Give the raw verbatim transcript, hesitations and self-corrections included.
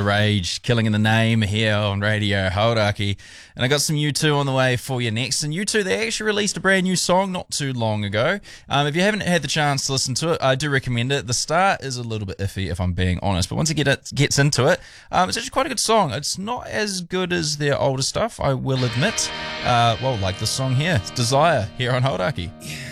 Rage, Killing in the Name here on Radio Hauraki. And I got some U two on the way for you next. And U two, they actually released a brand new song not too long ago. Um, if you haven't had the chance to listen to it, I do recommend it. The start is a little bit iffy, if I'm being honest, but once it, get it gets into it, um, it's actually quite a good song. It's not as good as their older stuff, I will admit. Uh, well, like this song here. It's Desire here on Hauraki. Yeah.